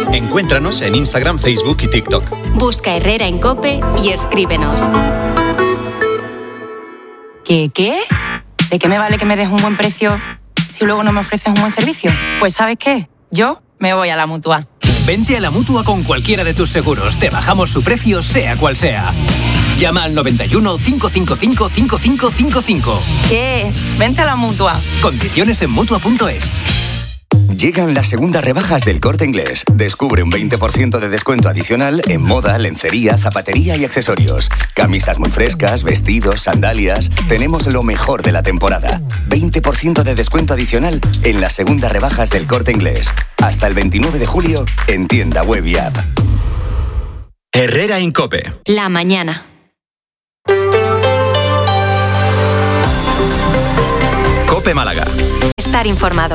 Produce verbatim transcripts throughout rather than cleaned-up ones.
Encuéntranos en Instagram, Facebook y TikTok. Busca Herrera en COPE y escríbenos. ¿Qué, qué? ¿De qué me vale que me des un buen precio si luego no me ofreces un buen servicio? Pues ¿sabes qué? Yo me voy a la Mutua. Vente a la Mutua con cualquiera de tus seguros. Te bajamos su precio, sea cual sea. Llama al noventa y uno, cinco cinco cinco, cinco cinco cinco cinco. ¿Qué? Vente a la Mutua. Condiciones en Mutua punto es. Llegan las segundas rebajas del Corte Inglés. Descubre un veinte por ciento de descuento adicional en moda, lencería, zapatería y accesorios. Camisas muy frescas, vestidos, sandalias. Tenemos lo mejor de la temporada. veinte por ciento de descuento adicional en las segundas rebajas del Corte Inglés. Hasta el veintinueve de julio en tienda web y app. Herrera en COPE. La mañana. COPE Málaga. Estar informado.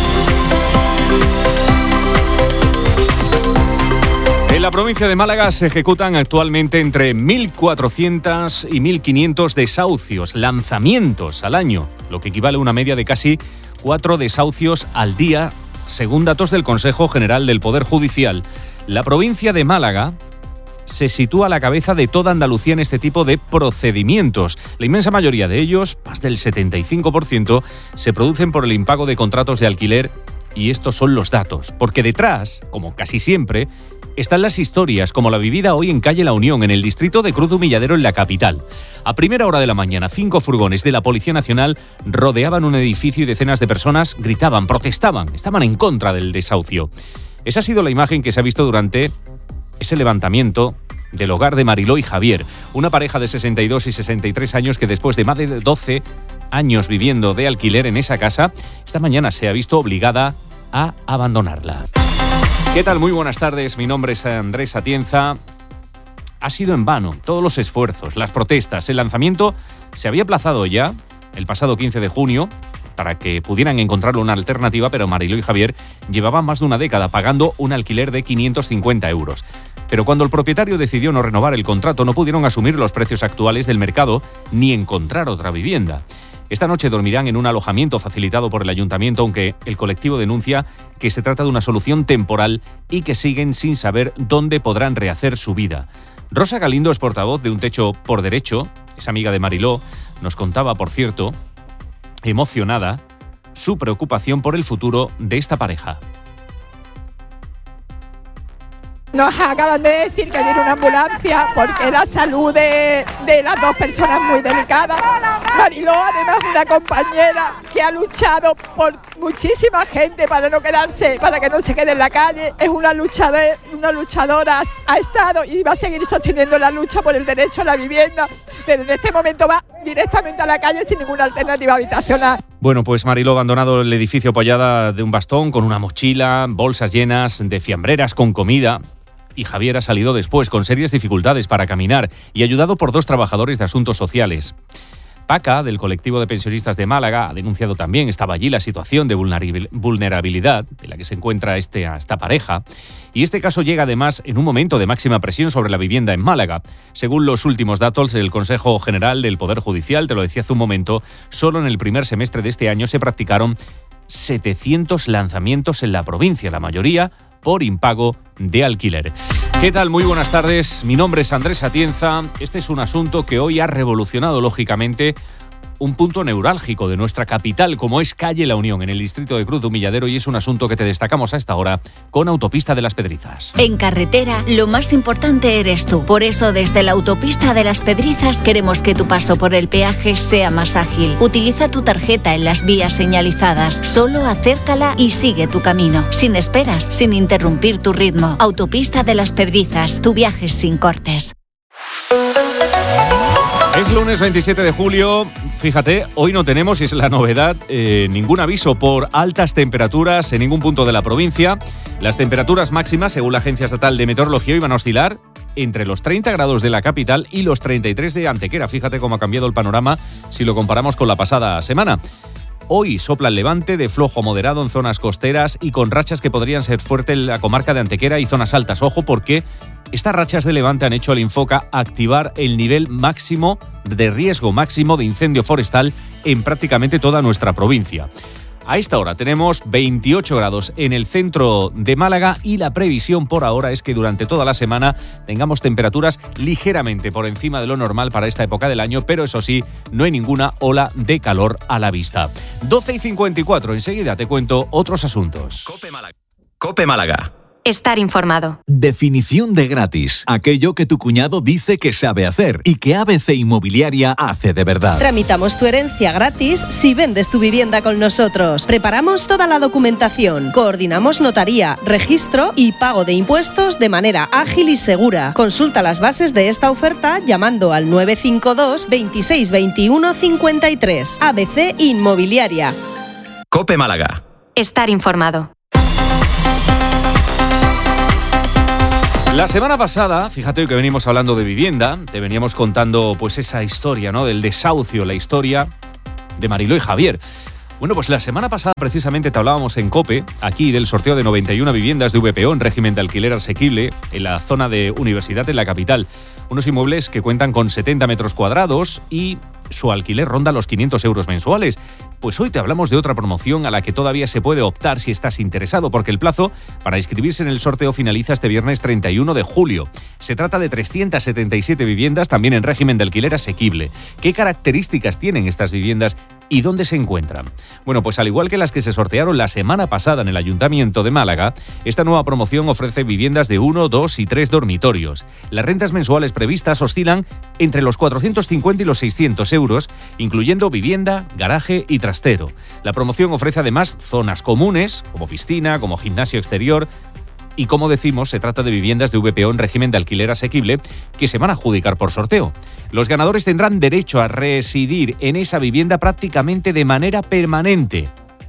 En la provincia de Málaga se ejecutan actualmente entre mil cuatrocientos y mil quinientos desahucios, lanzamientos al año, lo que equivale a una media de casi cuatro desahucios al día, según datos del Consejo General del Poder Judicial. La provincia de Málaga se sitúa a la cabeza de toda Andalucía en este tipo de procedimientos. La inmensa mayoría de ellos, más del setenta y cinco por ciento, se producen por el impago de contratos de alquiler, y estos son los datos, porque detrás, como casi siempre, están las historias, como la vivida hoy en calle La Unión, en el distrito de Cruz de Humilladero, en la capital. A primera hora de la mañana, cinco furgones de la Policía Nacional rodeaban un edificio y decenas de personas gritaban, protestaban, estaban en contra del desahucio. Esa ha sido la imagen que se ha visto durante ese levantamiento del hogar de Mariló y Javier, una pareja de sesenta y dos y sesenta y tres años que después de más de doce años viviendo de alquiler en esa casa, esta mañana se ha visto obligada a abandonarla. ¿Qué tal? Muy buenas tardes, mi nombre es Andrés Atienza. Ha sido en vano todos los esfuerzos, las protestas, el lanzamiento se había aplazado ya el pasado quince de junio para que pudieran encontrar una alternativa, pero Mariló y Javier llevaban más de una década pagando un alquiler de quinientos cincuenta euros. Pero cuando el propietario decidió no renovar el contrato, no pudieron asumir los precios actuales del mercado ni encontrar otra vivienda. Esta noche dormirán en un alojamiento facilitado por el ayuntamiento, aunque el colectivo denuncia que se trata de una solución temporal y que siguen sin saber dónde podrán rehacer su vida. Rosa Galindo es portavoz de Un Techo por Derecho, es amiga de Mariló, nos contaba, por cierto, emocionada, su preocupación por el futuro de esta pareja. Nos acaban de decir que viene una ambulancia porque la salud de, de las dos personas es muy delicada. Mariló, además, una compañera que ha luchado por muchísima gente para no quedarse, para que no se quede en la calle. Es una luchadora, una luchadora, ha estado y va a seguir sosteniendo la lucha por el derecho a la vivienda, pero en este momento va directamente a la calle sin ninguna alternativa habitacional. Bueno, pues Mariló ha abandonado el edificio apoyada de un bastón, con una mochila, bolsas llenas de fiambreras con comida. Y Javier ha salido después con serias dificultades para caminar y ayudado por dos trabajadores de asuntos sociales. Paca, del colectivo de pensionistas de Málaga, ha denunciado también, estaba allí, la situación de vulnerabilidad en la que se encuentra este, esta pareja. Y este caso llega además en un momento de máxima presión sobre la vivienda en Málaga. Según los últimos datos del Consejo General del Poder Judicial, te lo decía hace un momento, solo en el primer semestre de este año se practicaron setecientos lanzamientos en la provincia, la mayoría por impago de alquiler. ¿Qué tal? Muy buenas tardes. Mi nombre es Andrés Atienza. Este es un asunto que hoy ha revolucionado, lógicamente, un punto neurálgico de nuestra capital, como es calle La Unión, en el distrito de Cruz de Humilladero, y es un asunto que te destacamos a esta hora con Autopista de las Pedrizas. En carretera, lo más importante eres tú. Por eso, desde la Autopista de las Pedrizas, queremos que tu paso por el peaje sea más ágil. Utiliza tu tarjeta en las vías señalizadas. Solo acércala y sigue tu camino, sin esperas, sin interrumpir tu ritmo. Autopista de las Pedrizas, tu viaje sin cortes. Es lunes veintisiete de julio, fíjate, hoy no tenemos, y es la novedad, eh, ningún aviso por altas temperaturas en ningún punto de la provincia. Las temperaturas máximas, según la Agencia Estatal de Meteorología, iban a oscilar entre los treinta grados de la capital y los treinta y tres de Antequera. Fíjate cómo ha cambiado el panorama si lo comparamos con la pasada semana. Hoy sopla el levante de flojo a moderado en zonas costeras y con rachas que podrían ser fuertes en la comarca de Antequera y zonas altas. Ojo, porque estas rachas de levante han hecho al Infoca activar el nivel máximo de riesgo máximo de incendio forestal en prácticamente toda nuestra provincia. A esta hora tenemos veintiocho grados en el centro de Málaga y la previsión por ahora es que durante toda la semana tengamos temperaturas ligeramente por encima de lo normal para esta época del año, pero eso sí, no hay ninguna ola de calor a la vista. doce y cincuenta y cuatro, enseguida te cuento otros asuntos. Cope Málaga. Cope Málaga. Estar informado. Definición de gratis. Aquello que tu cuñado dice que sabe hacer y que A B C Inmobiliaria hace de verdad. Tramitamos tu herencia gratis si vendes tu vivienda con nosotros. Preparamos toda la documentación. Coordinamos notaría, registro y pago de impuestos de manera ágil y segura. Consulta las bases de esta oferta llamando al nueve cinco dos, veintiséis veintiuno cincuenta y tres. A B C Inmobiliaria. Cope Málaga. Estar informado. La semana pasada, fíjate que venimos hablando de vivienda, te veníamos contando pues esa historia, ¿no?, del desahucio, la historia de Mariló y Javier. Bueno, pues la semana pasada precisamente te hablábamos en COPE, aquí del sorteo de noventa y una viviendas de V P O en régimen de alquiler asequible en la zona de Universidad en la capital. Unos inmuebles que cuentan con setenta metros cuadrados y su alquiler ronda los quinientos euros mensuales. Pues hoy te hablamos de otra promoción a la que todavía se puede optar si estás interesado, porque el plazo para inscribirse en el sorteo finaliza este viernes treinta y uno de julio. Se trata de trescientas setenta y siete viviendas, también en régimen de alquiler asequible. ¿Qué características tienen estas viviendas y dónde se encuentran? Bueno, pues al igual que las que se sortearon la semana pasada en el Ayuntamiento de Málaga, esta nueva promoción ofrece viviendas de uno, dos y tres dormitorios. Las rentas mensuales previstas oscilan entre los cuatrocientos cincuenta y los seiscientos euros, incluyendo vivienda, garaje y trastero. La promoción ofrece además zonas comunes, como piscina, como gimnasio exterior. Y como decimos, se trata de viviendas de V P O en régimen de alquiler asequible que se van a adjudicar por sorteo. Los ganadores tendrán derecho a residir en esa vivienda prácticamente de manera permanente.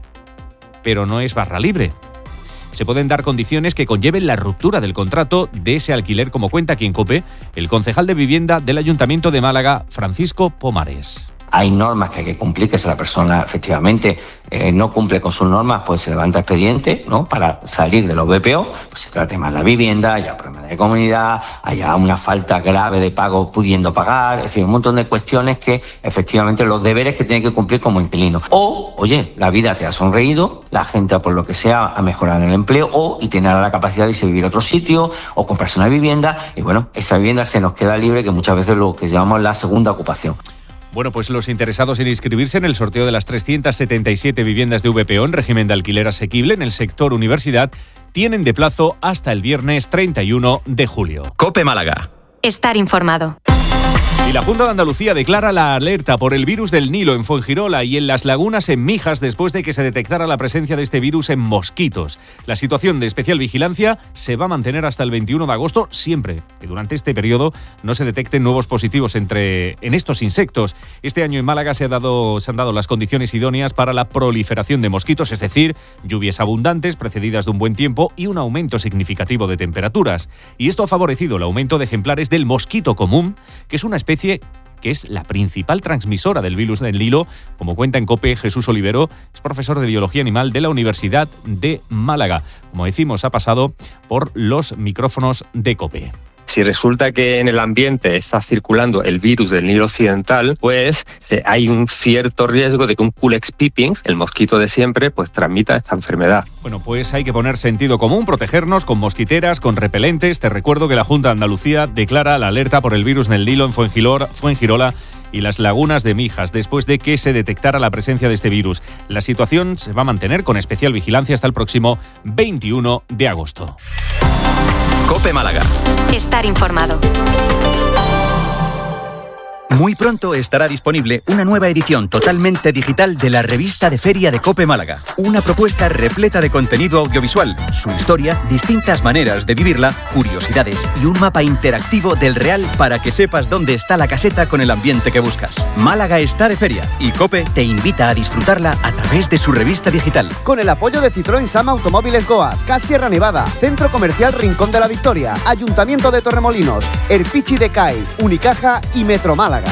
Pero no es barra libre. Se pueden dar condiciones que conlleven la ruptura del contrato de ese alquiler, como cuenta aquí en COPE el concejal de vivienda del Ayuntamiento de Málaga, Francisco Pomares. Hay normas que hay que cumplir, que si la persona efectivamente eh, no cumple con sus normas, pues se levanta expediente, ¿no?, para salir de los V P O, pues se trate mal la vivienda, haya problemas de comunidad, haya una falta grave de pago pudiendo pagar, es decir, un montón de cuestiones que efectivamente los deberes que tiene que cumplir como inquilino. O, oye, la vida te ha sonreído, la gente por lo que sea ha mejorado en el empleo, o y tiene ahora la capacidad de irse a vivir a otro sitio, o comprarse una vivienda, y bueno, esa vivienda se nos queda libre, que muchas veces es lo que llamamos la segunda ocupación. Bueno, pues los interesados en inscribirse en el sorteo de las trescientas setenta y siete viviendas de V P O en régimen de alquiler asequible en el sector universidad tienen de plazo hasta el viernes treinta y uno de julio. Cope Málaga. Estar informado. Y la Junta de Andalucía declara la alerta por el virus del Nilo en Fuengirola y en las lagunas en Mijas después de que se detectara la presencia de este virus en mosquitos. La situación de especial vigilancia se va a mantener hasta el veintiuno de agosto, siempre que durante este periodo no se detecten nuevos positivos entre, en estos insectos. Este año en Málaga se, ha dado, se han dado las condiciones idóneas para la proliferación de mosquitos, es decir, lluvias abundantes precedidas de un buen tiempo y un aumento significativo de temperaturas. Y esto ha favorecido el aumento de ejemplares del mosquito común, que es una especie que es la principal transmisora del virus del Nilo, como cuenta en COPE Jesús Olivero, es profesor de Biología Animal de la Universidad de Málaga. Como decimos, ha pasado por los micrófonos de COPE. Si resulta que en el ambiente está circulando el virus del Nilo occidental, pues hay un cierto riesgo de que un Culex pipiens, el mosquito de siempre, pues transmita esta enfermedad. Bueno, pues hay que poner sentido común, protegernos con mosquiteras, con repelentes. Te recuerdo que la Junta de Andalucía declara la alerta por el virus del Nilo en Fuengirola, Fuengirola y las lagunas de Mijas después de que se detectara la presencia de este virus. La situación se va a mantener con especial vigilancia hasta el próximo veintiuno de agosto. Cope Málaga. Estar informado. Muy pronto estará disponible una nueva edición totalmente digital de la revista de feria de COPE Málaga. Una propuesta repleta de contenido audiovisual, su historia, distintas maneras de vivirla, curiosidades y un mapa interactivo del Real para que sepas dónde está la caseta con el ambiente que buscas. Málaga está de feria y COPE te invita a disfrutarla a través de su revista digital. Con el apoyo de Citroën Sama Automóviles Goa, CAS Sierra Nevada, Centro Comercial Rincón de la Victoria, Ayuntamiento de Torremolinos, Erpichi de C A I, Unicaja y Metro Málaga.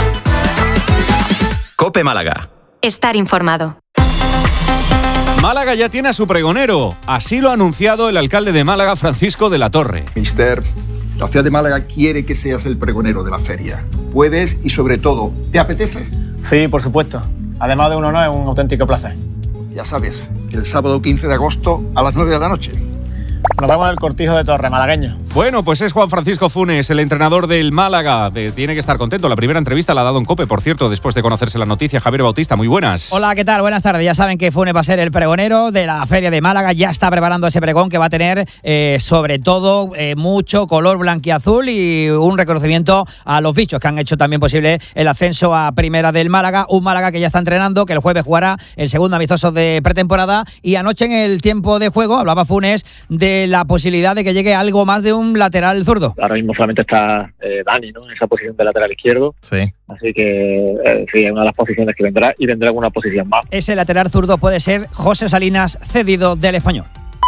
Cope Málaga. Estar informado. Málaga ya tiene a su pregonero. Así lo ha anunciado el alcalde de Málaga, Francisco de la Torre. Mister, la ciudad de Málaga quiere que seas el pregonero de la feria. ¿Puedes y sobre todo, te apetece? Sí, por supuesto. Además de un honor, es un auténtico placer. Y ya sabes, el sábado quince de agosto a las nueve de la noche. Nos vemos en el Cortijo de Torre, malagueño. Bueno, pues es Juan Francisco Funes, el entrenador del Málaga. Eh, tiene que estar contento. La primera entrevista la ha dado en COPE, por cierto, después de conocerse la noticia. Javier Bautista, muy buenas. Hola, ¿qué tal? Buenas tardes. Ya saben que Funes va a ser el pregonero de la Feria de Málaga. Ya está preparando ese pregón que va a tener, eh, sobre todo, eh, mucho color blanquiazul y un reconocimiento a los bichos que han hecho también posible el ascenso a Primera del Málaga. Un Málaga que ya está entrenando, que el jueves jugará el segundo amistoso de pretemporada. Y anoche, en el tiempo de juego, hablaba Funes de la posibilidad de que llegue algo más de un lateral zurdo. Ahora mismo solamente está eh, Dani, ¿no?, en esa posición de lateral izquierdo. Sí. Así que eh, sí, es una de las posiciones que vendrá y vendrá alguna posición más. Ese lateral zurdo puede ser José Salinas, cedido del Español.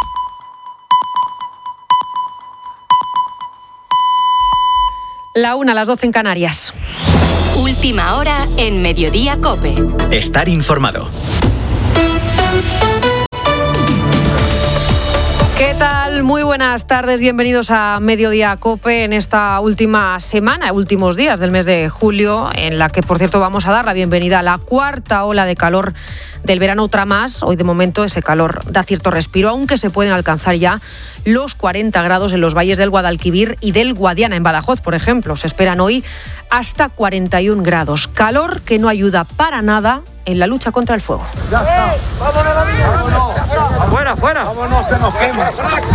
La una, a las doce en Canarias. Última hora en Mediodía COPE. Estar informado. ¿Qué tal? Muy buenas tardes, bienvenidos a Mediodía COPE en esta última semana, últimos días del mes de julio, en la que, por cierto, vamos a dar la bienvenida a la cuarta ola de calor del verano, otra más. Hoy, de momento, ese calor da cierto respiro, aunque se pueden alcanzar ya los cuarenta grados en los valles del Guadalquivir y del Guadiana. En Badajoz, por ejemplo, se esperan hoy hasta cuarenta y un grados. Calor que no ayuda para nada en la lucha contra el fuego. Ya está. ¡Vámonos, David! ¡Vámonos! ¡Fuera, fuera! ¡Vámonos, que nos quema!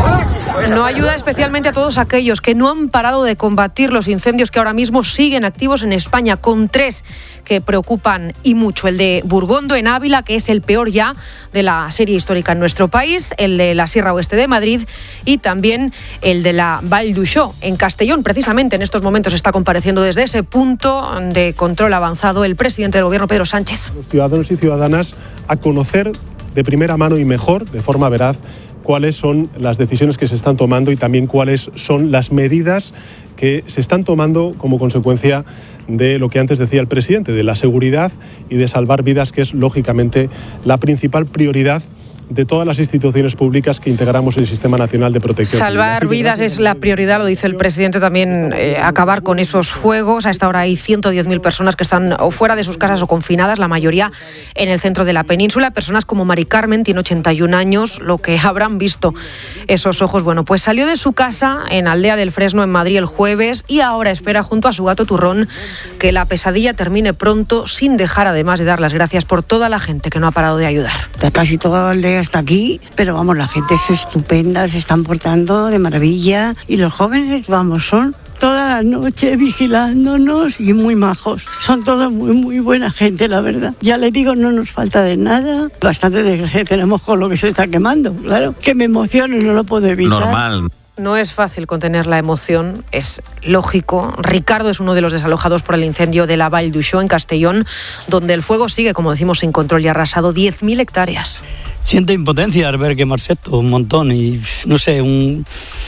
No ayuda especialmente a todos aquellos que no han parado de combatir los incendios que ahora mismo siguen activos en España, con tres que preocupan y mucho. El de Burgondo, en Ávila, que es el peor ya de la serie histórica en nuestro país, el de la Sierra Oeste de Madrid y también el de la Vall d'Uixó, en Castellón. Precisamente en estos momentos está compareciendo desde ese punto de control avanzado el presidente del Gobierno, Pedro Sánchez. Los ciudadanos y ciudadanas a conocer de primera mano y mejor, de forma veraz, cuáles son las decisiones que se están tomando y también cuáles son las medidas que se están tomando como consecuencia de lo que antes decía el presidente, de la seguridad y de salvar vidas, que es lógicamente la principal prioridad de todas las instituciones públicas que integramos el Sistema Nacional de Protección Civil. Salvar vidas es la prioridad, lo dice el presidente también, eh, acabar con esos fuegos. A esta hora hay ciento diez mil personas que están o fuera de sus casas o confinadas, la mayoría en el centro de la península. Personas como Mari Carmen, tiene ochenta y un años, lo que habrán visto esos ojos. Bueno, pues salió de su casa en Aldea del Fresno, en Madrid, el jueves, y ahora espera junto a su gato Turrón que la pesadilla termine pronto, sin dejar además de dar las gracias por toda la gente que no ha parado de ayudar. Casi toda la aldea hasta aquí, pero vamos, la gente es estupenda, se están portando de maravilla y los jóvenes, vamos, son toda la noche vigilándonos y muy majos. Son todos muy, muy buena gente, la verdad. Ya les digo, no nos falta de nada. Bastante de tenemos con lo que se está quemando, claro. Que me emociono, no lo puedo evitar. Normal. No es fácil contener la emoción, es lógico. Ricardo es uno de los desalojados por el incendio de la Vall d'Uixó, en Castellón, donde el fuego sigue, como decimos, sin control y ha arrasado diez mil hectáreas. Siente impotencia al ver quemarse esto un montón y no sé, un...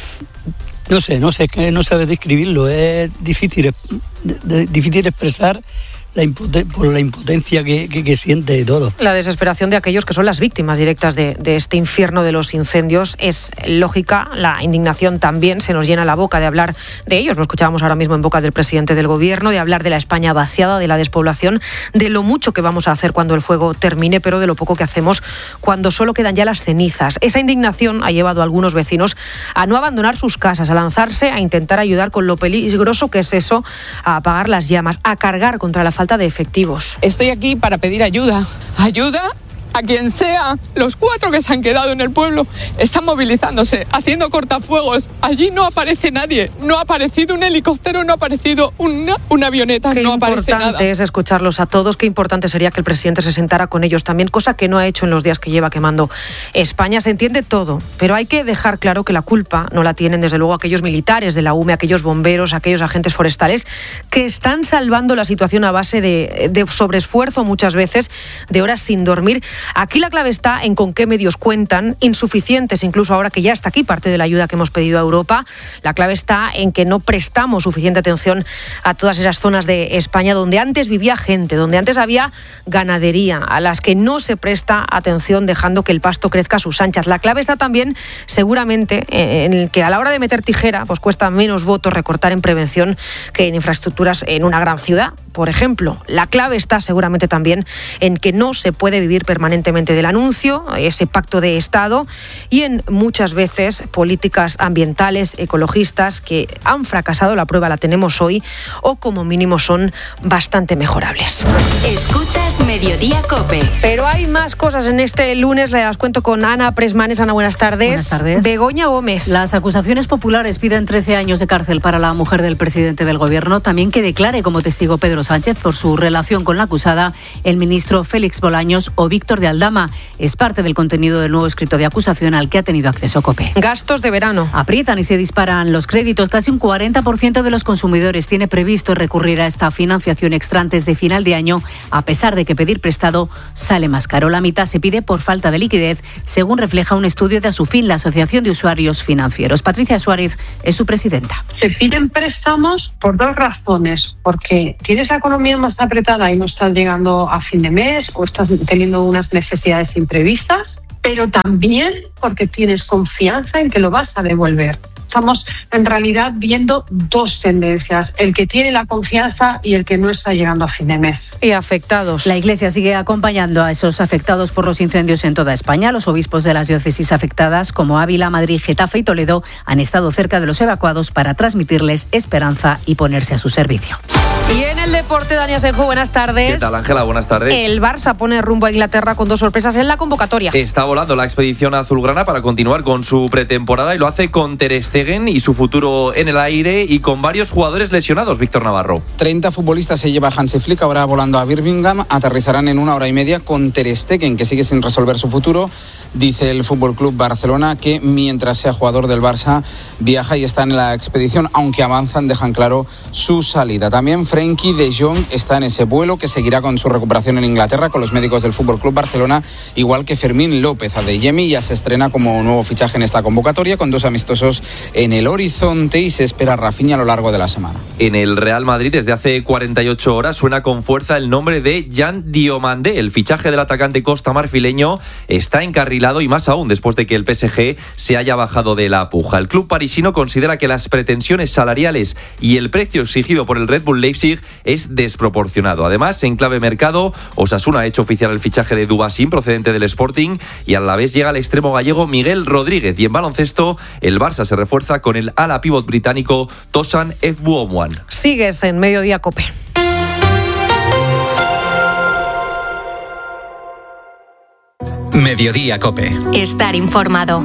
No sé, no sé, es que no sabes describirlo, es difícil, de, de, difícil expresar la impoten- por la impotencia que, que, que siente y todo. La desesperación de aquellos que son las víctimas directas de, de este infierno de los incendios es lógica. La indignación también, se nos llena la boca de hablar de ellos. Lo escuchábamos ahora mismo en boca del presidente del Gobierno, de hablar de la España vaciada, de la despoblación, de lo mucho que vamos a hacer cuando el fuego termine, pero de lo poco que hacemos cuando solo quedan ya las cenizas. Esa indignación ha llevado a algunos vecinos a no abandonar sus casas, a lanzarse a intentar ayudar con lo peligroso que es eso, a apagar las llamas, a cargar contra la falta de efectivos. Estoy aquí para pedir ayuda. Ayuda a quien sea. Los cuatro que se han quedado en el pueblo están movilizándose, haciendo cortafuegos. Allí no aparece nadie. No ha aparecido un helicóptero, no ha aparecido una, una avioneta, Qué no aparece nada. importante es escucharlos a todos. Qué importante sería que el presidente se sentara con ellos también, cosa que no ha hecho en los días que lleva quemando España. Se entiende todo, pero hay que dejar claro que la culpa no la tienen desde luego aquellos militares de la U M E, aquellos bomberos, aquellos agentes forestales que están salvando la situación a base de, de sobreesfuerzo muchas veces, de horas sin dormir. Aquí la clave está en con qué medios cuentan, insuficientes incluso ahora que ya está aquí parte de la ayuda que hemos pedido a Europa. La clave está en que no prestamos suficiente atención a todas esas zonas de España donde antes vivía gente, donde antes había ganadería, a las que no se presta atención dejando que el pasto crezca a sus anchas. La clave está también seguramente en el que a la hora de meter tijera pues cuesta menos votos recortar en prevención que en infraestructuras en una gran ciudad, por ejemplo. La clave está seguramente también en que no se puede vivir permanentemente permanentemente del anuncio, ese pacto de Estado, y en muchas veces políticas ambientales, ecologistas, que han fracasado, la prueba la tenemos hoy, o como mínimo son bastante mejorables. Escuchas Mediodía COPE. Pero hay más cosas en este lunes, las cuento con Ana Presmanes. Ana, buenas tardes. Buenas tardes. Begoña Gómez. Las acusaciones populares piden trece años de cárcel para la mujer del presidente del gobierno. También que declare como testigo Pedro Sánchez por su relación con la acusada, el ministro Félix Bolaños o Víctor de Aldama. Es parte del contenido del nuevo escrito de acusación al que ha tenido acceso COPE. Gastos de verano. Aprietan y se disparan los créditos. Casi un cuarenta por ciento de los consumidores tiene previsto recurrir a esta financiación extra antes de final de año, a pesar de que pedir prestado sale más caro. La mitad se pide por falta de liquidez, según refleja un estudio de Asufin, la Asociación de Usuarios Financieros. Patricia Suárez es su presidenta. Se piden préstamos por dos razones, porque tienes la economía más apretada y no estás llegando a fin de mes o estás teniendo unas necesidades imprevistas, pero también porque tienes confianza en que lo vas a devolver. Estamos en realidad viendo dos tendencias, el que tiene la confianza y el que no está llegando a fin de mes. Y afectados. La Iglesia sigue acompañando a esos afectados por los incendios en toda España. Los obispos de las diócesis afectadas, como Ávila, Madrid, Getafe y Toledo, han estado cerca de los evacuados para transmitirles esperanza y ponerse a su servicio. Y en el deporte, Dani Asenjo, buenas tardes. ¿Qué tal, Ángela? Buenas tardes. El Barça pone rumbo a Inglaterra con dos sorpresas en la convocatoria. Está volando la expedición azulgrana para continuar con su pretemporada y lo hace con Ter Stegen y su futuro en el aire y con varios jugadores lesionados. Víctor Navarro. treinta futbolistas se lleva Hansi Flick ahora volando a Birmingham. Aterrizarán en una hora y media con Ter Stegen, que sigue sin resolver su futuro. Dice el Fútbol Club Barcelona que mientras sea jugador del Barça viaja y está en la expedición, aunque avanzan, dejan claro su salida. También Frenkie de Jong está en ese vuelo que seguirá con su recuperación en Inglaterra con los médicos del Fútbol Club Barcelona, igual que Fermín López. Adeyemi ya se estrena como nuevo fichaje en esta convocatoria con dos amistosos en el horizonte y se espera a Rafinha a lo largo de la semana. En el Real Madrid desde hace cuarenta y ocho horas suena con fuerza el nombre de Jan Diomandé. El fichaje del atacante costamarfileño está encarrilado y más aún después de que el P S G se haya bajado de la puja. El club parisino considera que las pretensiones salariales y el precio exigido por el Red Bull Leipzig es desproporcionado. Además, en clave mercado, Osasuna ha hecho oficial el fichaje de Dubasín procedente del Sporting y a la vez llega el extremo gallego Miguel Rodríguez. Y en baloncesto, el Barça se refuerza con el ala pívot británico Tosan Efbuomwan. Sigues en Mediodía COPE. Mediodía COPE. Estar informado.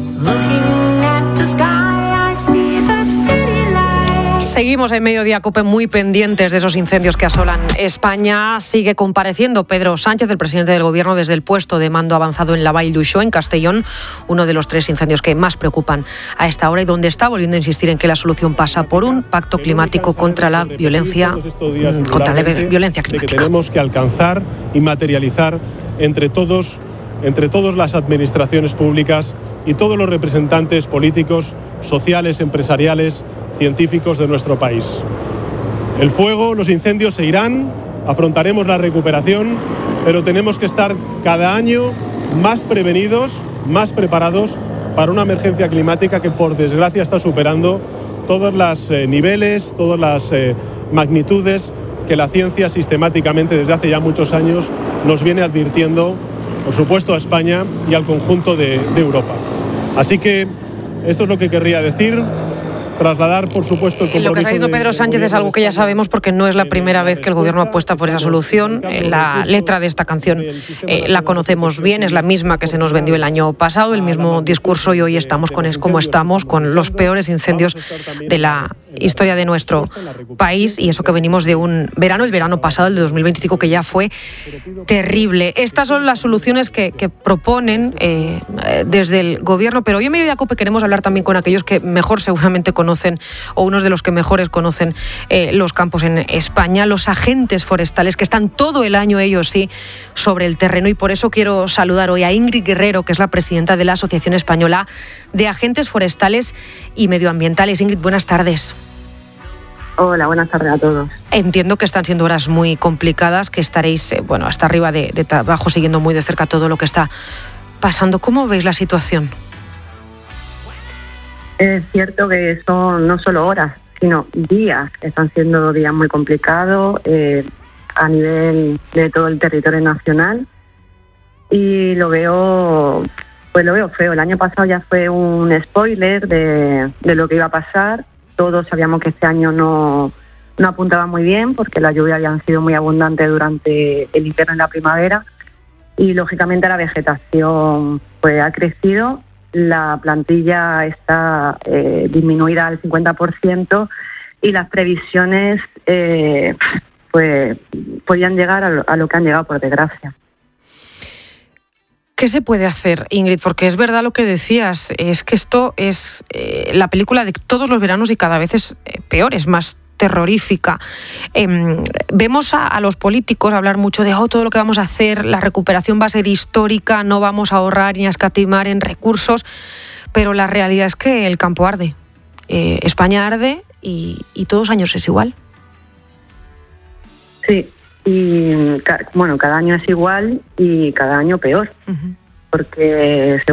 Seguimos en Mediodía COPE muy pendientes de esos incendios que asolan España. Sigue compareciendo Pedro Sánchez, el presidente del Gobierno, desde el puesto de mando avanzado en la Vall d'Uixó, en Castellón, uno de los tres incendios que más preocupan a esta hora y donde está volviendo a insistir en que la solución pasa por un pacto climático contra la violencia, contra la violencia climática. Que tenemos que alcanzar y materializar entre todos, entre todas las administraciones públicas y todos los representantes políticos, sociales, empresariales, científicos de nuestro país. El fuego, los incendios se irán, afrontaremos la recuperación, pero tenemos que estar cada año más prevenidos, más preparados para una emergencia climática que por desgracia está superando todos los eh, niveles, todas las eh, magnitudes que la ciencia sistemáticamente desde hace ya muchos años nos viene advirtiendo, por supuesto a España y al conjunto de, de Europa. Así que esto es lo que querría decir. Trasladar, por supuesto, el compromiso. Lo que está diciendo Pedro Sánchez es algo que ya sabemos porque no es la primera vez que el Gobierno apuesta por esa solución. La letra de esta canción eh, la conocemos bien, es la misma que se nos vendió el año pasado, el mismo discurso, y hoy estamos con es como estamos, con los peores incendios de la historia de nuestro país, y eso que venimos de un verano, el verano pasado, el de dos mil veinticinco, que ya fue terrible. Estas son las soluciones que, que proponen eh, desde el Gobierno, pero hoy en Mediodía COPE queremos hablar también con aquellos que mejor seguramente conocen conocen o unos de los que mejores conocen eh, los campos en España, los agentes forestales que están todo el año, ellos sí, sobre el terreno, y por eso quiero saludar hoy a Ingrid Guerrero, que es la presidenta de la Asociación Española de Agentes Forestales y Medioambientales. Ingrid, buenas tardes. Hola, buenas tardes a todos. Entiendo que están siendo horas muy complicadas, que estaréis, eh, bueno, hasta arriba de, de trabajo, siguiendo muy de cerca todo lo que está pasando. ¿Cómo veis la situación? Es cierto que son no solo horas, sino días. Están siendo días muy complicados eh, a nivel de todo el territorio nacional. y lo veo, pues lo veo feo. El año pasado ya fue un spoiler de, de lo que iba a pasar. Todos sabíamos que este año no, no apuntaba muy bien porque las lluvias habían sido muy abundantes durante el invierno y la primavera y lógicamente la vegetación pues ha crecido, la plantilla está eh, disminuida al cincuenta por ciento y las previsiones eh, pues podían llegar a lo, a lo que han llegado, por desgracia. ¿Qué se puede hacer, Ingrid? Porque es verdad lo que decías, es que esto es eh, la película de todos los veranos y cada vez es eh, peor, es más terrorífica. Eh, vemos a, a los políticos hablar mucho de oh, todo lo que vamos a hacer, la recuperación va a ser histórica, no vamos a ahorrar ni a escatimar en recursos, pero la realidad es que el campo arde. Eh, España arde y, y todos los años es igual. Sí, y bueno, cada año es igual y cada año peor, uh-huh. porque